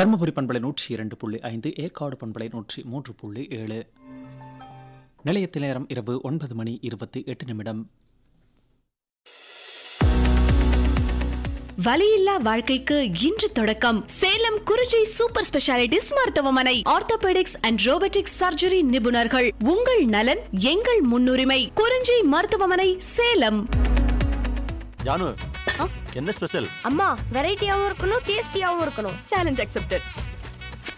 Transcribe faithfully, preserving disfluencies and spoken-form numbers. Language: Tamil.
தருமபுரி பண்பலை நூற்றி இரண்டு புள்ளி ஐந்து, ஏற்காடு பண்பலை நூற்றி மூன்று புள்ளி ஏழு. நிலையத்தில் நேரம் இரவு ஒன்பது மணி இருபத்தி எட்டு நிமிடம். வலியில்லா வாழ்க்கைக்கு இன்று தொடக்கம். சேலம் குறிஞ்சி சூப்பர் ஸ்பெஷாலிட்டிஸ் மருத்துவமனை. ஆர்த்தோபெடிக்ஸ் அண்ட் ரோபோட்டிக்ஸ் சர்ஜரி நிபுணர்கள். உங்கள் நலன் எங்கள் முன்னுரிமை. குறிஞ்சி மருத்துவமனை, சேலம். ஜானு, என்ன ஸ்பெஷல்? அம்மா, வெரைட்டியாவும் இருக்கணும், டேஸ்டியாவும் இருக்கணும். Challenge accepted.